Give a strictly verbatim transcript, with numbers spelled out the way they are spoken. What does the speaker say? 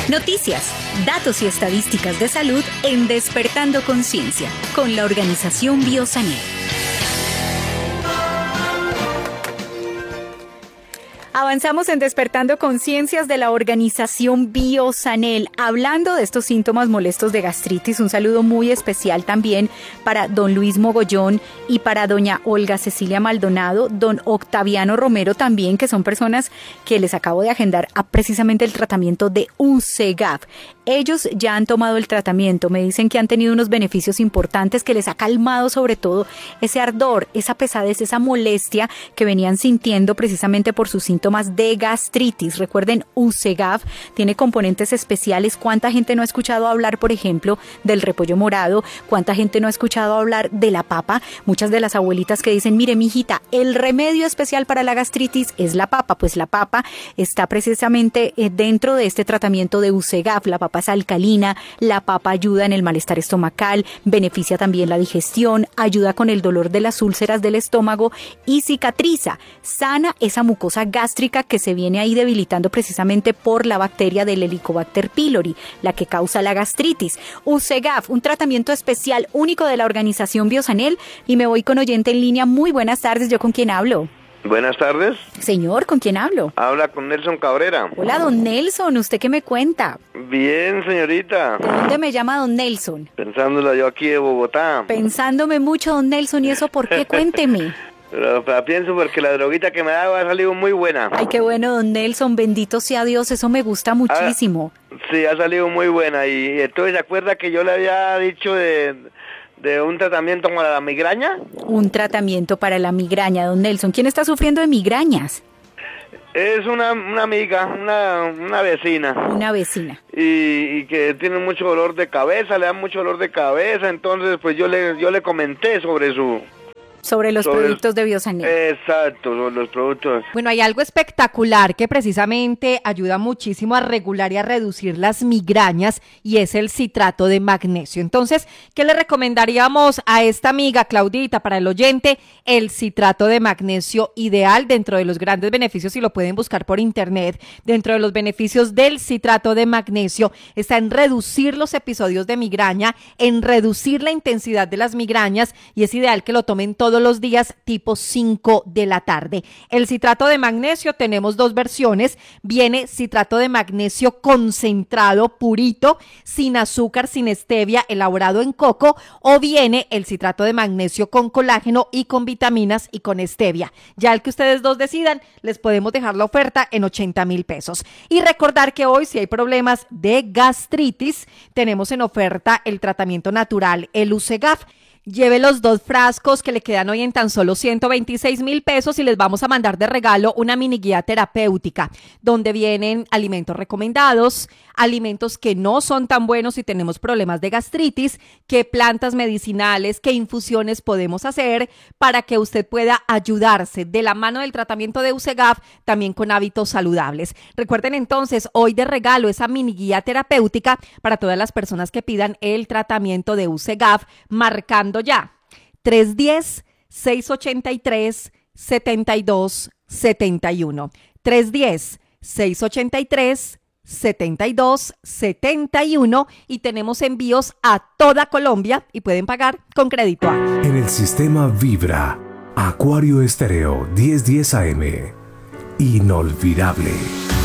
Noticias, datos y estadísticas de salud en Despertando Conciencia, con la organización Biosanel. Avanzamos en Despertando Conciencias de la organización Biosanel, hablando de estos síntomas molestos de gastritis. Un saludo muy especial también para don Luis Mogollón y para doña Olga Cecilia Maldonado, don Octaviano Romero también, que son personas que les acabo de agendar a precisamente el tratamiento de Usegaf. Ellos ya han tomado el tratamiento, me dicen que han tenido unos beneficios importantes, que les ha calmado sobre todo ese ardor, esa pesadez, esa molestia que venían sintiendo precisamente por sus síntomas de gastritis. Recuerden, Usegaf tiene componentes especiales. ¿Cuánta gente no ha escuchado hablar, por ejemplo, del repollo morado? ¿Cuánta gente no ha escuchado hablar de la papa? Muchas de las abuelitas que dicen, mire, mijita, el remedio especial para la gastritis es la papa. Pues la papa está precisamente dentro de este tratamiento de Usegaf. La papa es alcalina, la papa ayuda en el malestar estomacal, beneficia también la digestión, ayuda con el dolor de las úlceras del estómago y cicatriza, sana esa mucosa gástrica que se viene ahí debilitando precisamente por la bacteria del Helicobacter pylori, la que causa la gastritis. Usegaf, un tratamiento especial único de la organización Biosanel, y me voy con oyente en línea. Muy buenas tardes, ¿yo con quién hablo? Buenas tardes. Señor, ¿con quién hablo? Habla con Nelson Cabrera. Hola, don Nelson, ¿usted qué me cuenta? Bien, señorita. ¿De dónde me llama don Nelson? Pensándola yo aquí de Bogotá. Pensándome mucho, don Nelson, ¿y eso por qué? Cuénteme. Pero, pero pienso porque la droguita que me ha dado ha salido muy buena. Ay, qué bueno, don Nelson, bendito sea Dios, eso me gusta muchísimo. Ah, sí, ha salido muy buena. Y entonces, ¿se acuerda que yo le había dicho de... de un tratamiento para la migraña? Un tratamiento para la migraña, don Nelson. ¿Quién está sufriendo de migrañas? Es una, una amiga, una, una vecina. Una vecina. Y, y que tiene mucho dolor de cabeza, le da mucho dolor de cabeza. Entonces, pues yo le, yo le comenté sobre su... Sobre los sobre productos el, de Biosanel. Exacto, sobre los productos. Bueno, hay algo espectacular que precisamente ayuda muchísimo a regular y a reducir las migrañas, y es el citrato de magnesio. Entonces, ¿qué le recomendaríamos a esta amiga, Claudita, para el oyente? El citrato de magnesio ideal, dentro de los grandes beneficios, y lo pueden buscar por internet. Dentro de los beneficios del citrato de magnesio está en reducir los episodios de migraña, en reducir la intensidad de las migrañas, y es ideal que lo tomen todos todos los días tipo cinco de la tarde. El citrato de magnesio tenemos dos versiones. Viene citrato de magnesio concentrado, purito, sin azúcar, sin stevia, elaborado en coco, o viene el citrato de magnesio con colágeno y con vitaminas y con stevia. Ya el que ustedes dos decidan, les podemos dejar la oferta en ochenta mil pesos. Y recordar que hoy, si hay problemas de gastritis, tenemos en oferta el tratamiento natural, el Usegaf. Lleve los dos frascos que le quedan hoy en tan solo ciento veintiséis mil pesos, y les vamos a mandar de regalo una mini guía terapéutica donde vienen alimentos recomendados, alimentos que no son tan buenos si tenemos problemas de gastritis, qué plantas medicinales, qué infusiones podemos hacer para que usted pueda ayudarse de la mano del tratamiento de Usegaf, también con hábitos saludables. Recuerden entonces, hoy de regalo esa mini guía terapéutica para todas las personas que pidan el tratamiento de Usegaf, marcando ya tres uno cero, seis ocho tres, siete dos siete uno, tres uno cero, seis ocho tres, siete dos siete uno, y tenemos envíos a toda Colombia y pueden pagar con crédito A. En el sistema Vibra, Acuario Estéreo diez diez A M. Inolvidable.